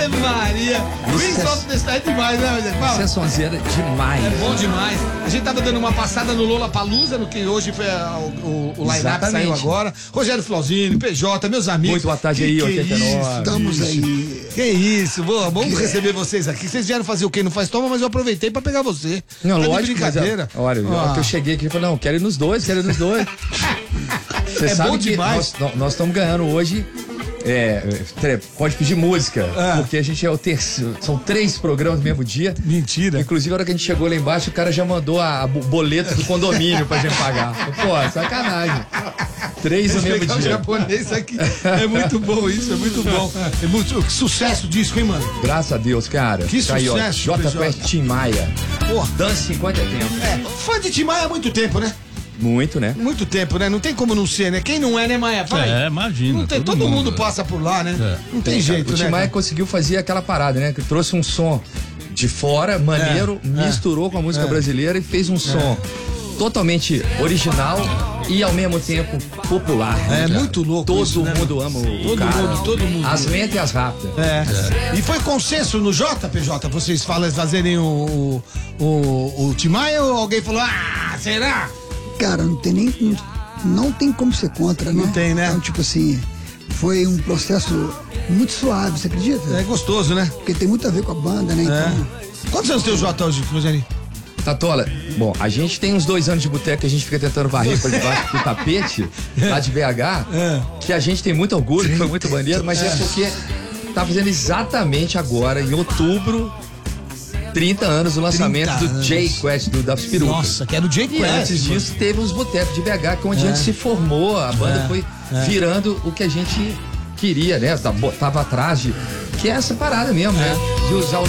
Ave Maria. Prince of the Star é demais, né, Rogério? Isso é sonzeira demais. É bom demais. A gente tava dando uma passada no Lollapalooza, no que hoje foi o line-up que saiu agora. Rogério Flauzini, PJ, meus amigos. Muito boa tarde aí, 89. Estamos aí. Que isso, boa, bom receber vocês aqui. Vocês vieram fazer o Quem Não Faz Toma, mas eu aproveitei pra pegar você. Não, tá lógico, de brincadeira. Olha, que eu cheguei aqui e falei, não, quero ir nos dois. Você É sabe bom que demais. nós estamos ganhando hoje. Pode pedir música, porque a gente é o terceiro. São 3 programas no mesmo dia. Mentira. Inclusive, a hora que a gente chegou lá embaixo, o cara já mandou o boleto do condomínio pra gente pagar. Pô, sacanagem. 3 no mesmo dia. Japonês aqui. É muito bom isso, é muito bom. É muito sucesso disso, hein, mano? Graças a Deus, cara. Que tá aí, ó, sucesso, Jota PJ. Quest Tim Maia. Pô. Dance 50 tempo. Fã de Tim Maia há muito tempo, né? Muito, né? Muito tempo, né? Não tem como não ser, né? Quem não é, né, Maia? Vai. Imagina. Não tem, todo mundo passa por lá, né? Não tem jeito, O Tim né? Maia conseguiu fazer aquela parada, né? Que trouxe um som de fora, maneiro, misturou com a música brasileira e fez um som totalmente original e ao mesmo tempo popular. Né, cara? Muito louco. Todo isso, né? mundo ama o cara. Todo mundo. As lentas e as rápidas. E foi consenso no JPJ, vocês fazerem o Tim Maia ou alguém falou, será? Cara, não tem como ser contra, né? Não tem, né? Então, tipo assim, foi um processo muito suave, você acredita? É gostoso, né? Porque tem muito a ver com a banda, né? Então, Quantos anos tem o J hoje, Rogério? Tatola, bom, a gente tem uns 2 anos de boteco que a gente fica tentando varrer por debaixo do tapete, lá de BH, que a gente tem muito orgulho, que foi muito maneiro, mas é porque tá fazendo exatamente agora, em outubro, 30 anos do lançamento 30 do J-Quest, do Das Perucas. Nossa, que era o J E antes Quest. disso teve os botecos de BH, que é onde a gente se formou, a banda foi virando o que a gente queria, né? Tava atrás de... Que é essa parada mesmo, né? De usar o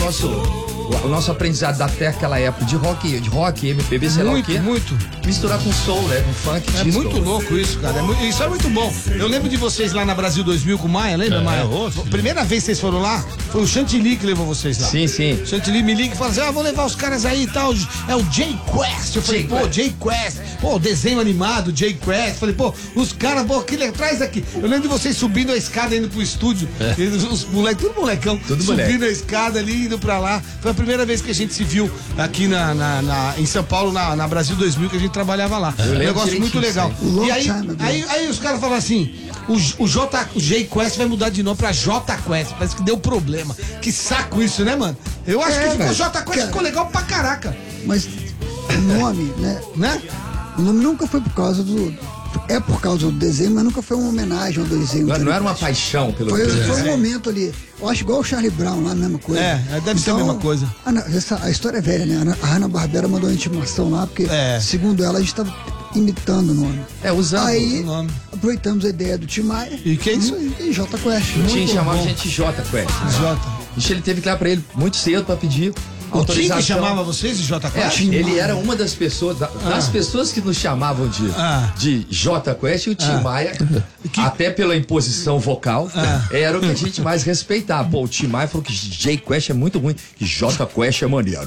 nosso aprendizado daquela aquela época de rock, MPB, sei lá o quê. Muito. Misturar com soul, né? Com funk, É disco. muito louco isso, cara. Isso é muito bom. Eu lembro de vocês lá na Brasil 2000 com o Maia, lembra, Maia? Primeira vez que vocês foram lá, foi o Chantilly que levou vocês lá. Sim. O Chantilly me liga e fala assim, vou levar os caras aí e tal. É o J-Quest. Eu falei, J-Quest. Pô, desenho animado, J-Quest. Falei, os caras, traz aqui. Eu lembro de vocês subindo a escada indo pro estúdio. Os moleques, tudo molecão. Subindo a escada ali, indo pra lá. Foi a primeira vez que a gente se viu aqui em São Paulo, na Brasil 2000, que a gente trabalhava lá. Um negócio muito legal. E aí os caras falam assim, o J-Quest vai mudar de nome pra J-Quest. Parece que deu problema. Que saco isso, né, mano? Eu acho que ficou J-Quest, ficou legal pra caraca. mas o nome, né? O nome nunca foi por causa é por causa do desenho, mas nunca foi uma homenagem ao desenho. Não era uma paixão pelo Foi desenho. um momento ali. Eu acho igual o Charlie Brown lá, a mesma coisa. Deve ser a mesma coisa. A história é velha, né? A Hanna-Barbera mandou uma intimação lá, porque, segundo ela, a gente tava imitando o nome. Usando Aí, o nome. aproveitamos a ideia do Tim Maia. E que é isso? E J Quest. O Tim chamava a gente J-Quest. Ele teve que ir lá pra ele muito cedo pra pedir O Tim que autorização. chamava vocês de J-Quest? Ele era uma das pessoas, das pessoas que nos chamavam de J-Quest, e o Tim Maia, até pela imposição vocal, era o que a gente mais respeitava. Pô, o Tim Maia falou que J-Quest é muito ruim, que J-Quest é maneiro.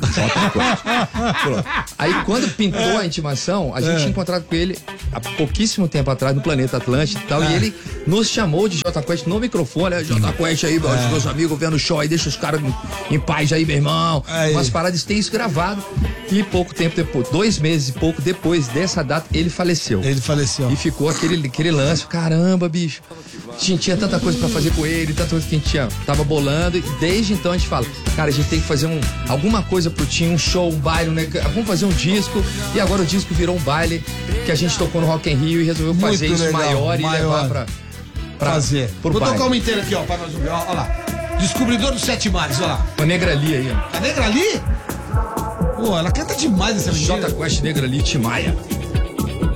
Pronto. Aí quando pintou a intimação, a gente tinha encontrado com ele há pouquíssimo tempo atrás no Planeta Atlântico e tal, e ele nos chamou de J-Quest no microfone. J-Quest aí, meus amigos vendo o show aí, deixa os caras em paz aí, meu irmão. Umas paradas, tem isso gravado. E pouco tempo depois, 2 meses e pouco depois dessa data, ele faleceu. E ficou aquele lance, caramba, bicho. Tinha tanta coisa pra fazer com ele, tanta coisa que a gente tava bolando. E desde então a gente fala, cara, a gente tem que fazer alguma coisa pro Tim, um show, um baile, né? Vamos fazer um disco. E agora o disco virou um baile que a gente tocou no Rock in Rio e resolveu fazer isso maior e levar pra fazer. Vou tocar uma inteira aqui, pra nós ouvir. Ó lá. Descobridor dos 7 mares, ó lá. A Negra Ali aí, ó. A Negra Ali? Pô, ela canta demais essa menina. J-Quest, Negra Ali, Tim Maia.